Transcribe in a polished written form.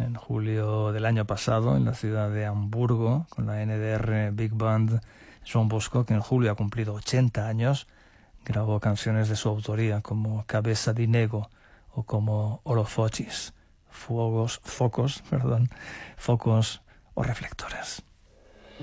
en julio del año pasado en la ciudad de Hamburgo con la NDR Big Band. Joan Bosco, que en julio ha cumplido 80 años, grabó canciones de su autoría como Cabeza de Nego o como Orofochis, focos o reflectores.